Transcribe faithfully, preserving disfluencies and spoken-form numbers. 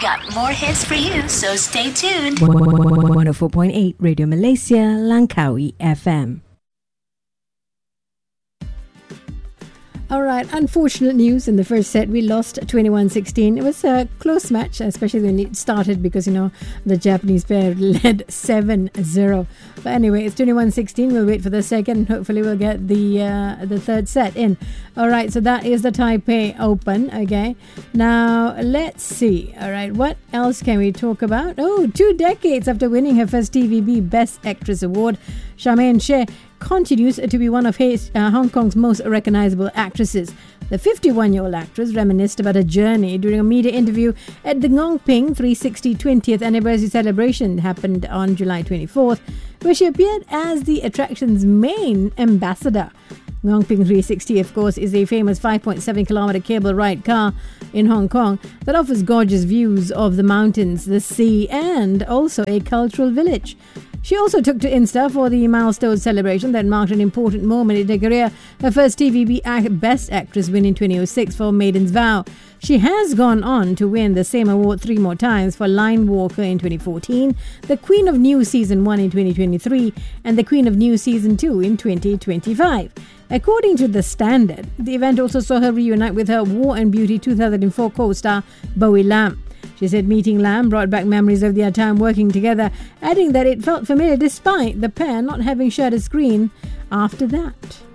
got more hits for you, so stay tuned. one oh four point eight Radio Malaysia, Langkawi F M. All right, unfortunate news. In the first set, we lost twenty-one sixteen. It was a close match, especially when it started because, you know, the Japanese pair led seven zero. But anyway, it's twenty-one sixteen. We'll wait for the second and hopefully we'll get the uh, the third set in. All right, so that is the Taipei Open, okay? Now, let's see. All right, what else can we talk about? Oh, two decades after winning her first T V B Best Actress Award, Charmaine Sheh continues to be one of his, uh, Hong Kong's most recognizable actresses. The fifty-one-year-old actress reminisced about her journey during a media interview at the Ngong Ping three sixty twentieth anniversary celebration that happened on July twenty-fourth, where she appeared as the attraction's main ambassador. Ngong Ping three sixty, of course, is a famous five point seven kilometer cable ride car in Hong Kong that offers gorgeous views of the mountains, the sea, and also a cultural village. She also took to Insta for the milestone celebration that marked an important moment in her career, her first T V B Best Actress win in twenty oh six for Maiden's Vow. She has gone on to win the same award three more times for Line Walker in twenty fourteen, the Queen of New Season one in twenty twenty-three, and the Queen of New Season two in twenty twenty-five. According to The Standard, the event also saw her reunite with her War and Beauty two thousand four co-star Bowie Lam. She said meeting Lam brought back memories of their time working together, adding that it felt familiar despite the pair not having shared a screen after that.